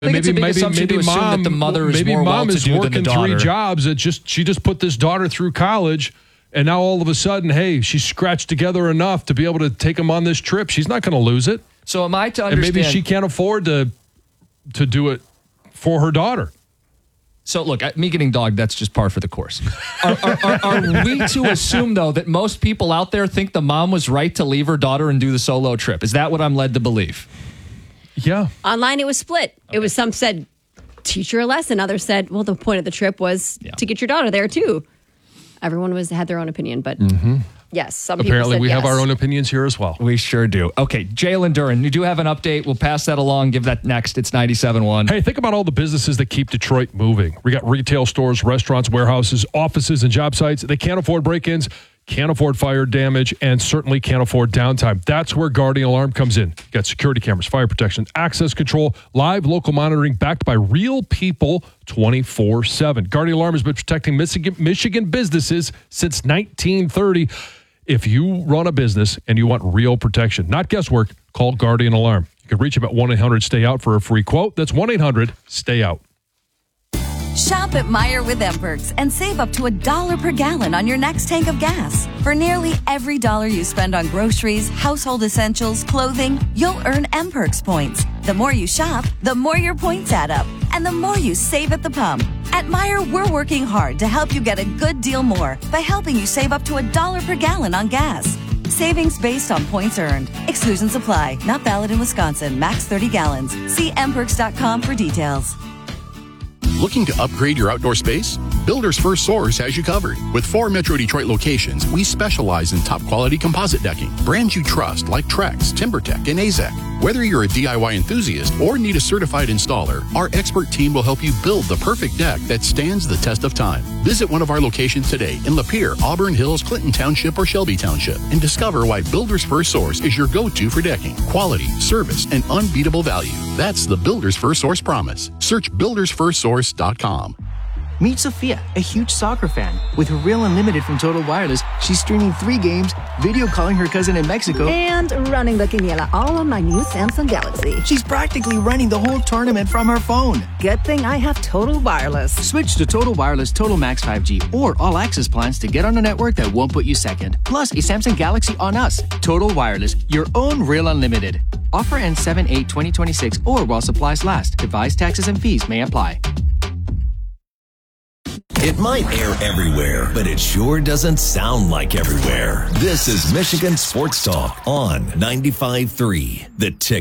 I think it's a big assumption to assume that the mother is more well-to-do than the daughter. 3 jobs. She just put this daughter through college, and now all of a sudden, hey, she's scratched together enough to be able to take him on this trip. She's not going to lose it. So am I to understand? And maybe she can't afford to do it for her daughter. So, look, me getting dogged, that's just par for the course. Are we to assume, though, that most people out there think the mom was right to leave her daughter and do the solo trip? Is that what I'm led to believe? Yeah. Online, it was split. Okay. It was some said, teach her a lesson. Others said, well, the point of the trip was to get your daughter there, too. Everyone had their own opinion, but yes, some people apparently said we yes. have our own opinions here as well. We sure do. Okay, Jalen Duren, you do have an update. We'll pass that along, give that next. It's 97.1. Hey, think about all the businesses that keep Detroit moving. We got retail stores, restaurants, warehouses, offices, and job sites. They can't afford break-ins, can't afford fire damage, and certainly can't afford downtime. That's where Guardian Alarm comes in. You got security cameras, fire protection, access control, live local monitoring backed by real people 24/7. Guardian Alarm has been protecting Michigan businesses since 1930. If you run a business and you want real protection, not guesswork, call Guardian Alarm. You can reach them at 1-800-STAY-OUT for a free quote. That's 1-800-STAY-OUT. Shop at Meijer with MPerks and save up to $1 per gallon on your next tank of gas. For nearly every dollar you spend on groceries, household essentials, clothing, you'll earn MPerks points. The more you shop, the more your points add up, and the more you save at the pump. At Meijer, we're working hard to help you get a good deal more by helping you save up to $1 per gallon on gas. Savings based on points earned. Exclusions apply. Not valid in Wisconsin. Max 30 gallons. See mperks.com for details. Looking to upgrade your outdoor space? Builders First Source has you covered. With 4 Metro Detroit locations, we specialize in top-quality composite decking. Brands you trust like Trex, TimberTech, and AZEK. Whether you're a DIY enthusiast or need a certified installer, our expert team will help you build the perfect deck that stands the test of time. Visit one of our locations today in Lapeer, Auburn Hills, Clinton Township, or Shelby Township and discover why Builders First Source is your go-to for decking. Quality, service, and unbeatable value. That's the Builders First Source promise. Search buildersfirstsource.com. Meet Sophia, a huge soccer fan. With her Real Unlimited from Total Wireless, she's streaming 3 games, video calling her cousin in Mexico, and running the quiniela all on my new Samsung Galaxy. She's practically running the whole tournament from her phone. Good thing I have Total Wireless. Switch to Total Wireless Total Max 5G or All Access plans to get on a network that won't put you second. Plus, a Samsung Galaxy on us. Total Wireless, your own Real Unlimited. Offer ends 7/8/2026 or while supplies last. Device taxes and fees may apply. It might air everywhere, but it sure doesn't sound like everywhere. This is Michigan Sports Talk on 95.3 The Ticket.